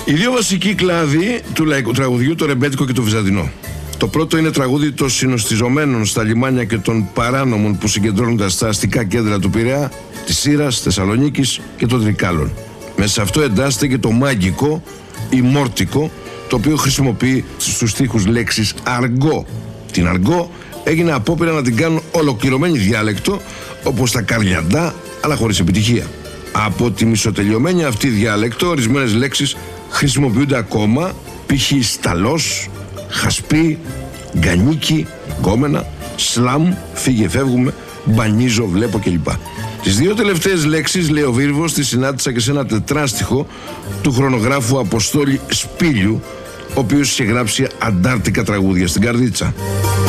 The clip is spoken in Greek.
Οι δύο βασικοί κλάδοι του λαϊκού τραγουδιού, το ρεμπέτικο και το βυζαντινό. Το πρώτο είναι τραγούδι των συνοστιζομένων στα λιμάνια και των παράνομων που συγκεντρώνονται στα αστικά κέντρα του Πειραιά, της Σύρας, Θεσσαλονίκης και των Τρικάλων. Μέσα σε αυτό εντάσσεται και το μάγικο ή μόρτικο, το οποίο χρησιμοποιεί στους στίχους λέξεις αργό. Την αργό έγινε απόπειρα να την κάνουν ολοκληρωμένη διάλεκτο, όπως τα καρλιαντά, αλλά χωρίς επιτυχία. Από τη μισοτελειωμένη αυτή διάλεκτο, ορισμένες λέξεις χρησιμοποιούνται ακόμα, π.χ. σταλός, χασπί, γκανίκι, γκόμενα, σλάμ, φύγε φεύγουμε, μπανίζω, βλέπω κλπ. Τις δύο τελευταίες λέξεις, λέει ο Βίρβος, τις συνάντησα και σε ένα τετράστιχο του χρονογράφου Αποστόλη Σπήλιου, ο οποίος είχε γράψει αντάρτικα τραγούδια στην καρδίτσα.